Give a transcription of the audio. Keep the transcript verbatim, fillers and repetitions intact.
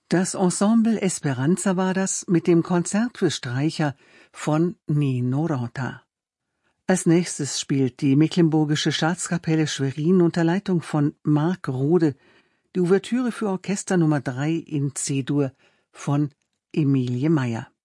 Das Ensemble Esperanza war das mit dem Konzert für Streicher von Nino Rota. Als nächstes spielt die Mecklenburgische Staatskapelle Schwerin unter Leitung von Marc Rode die Ouvertüre für Orchester Nummer drei in C-Dur von Emilie Meyer.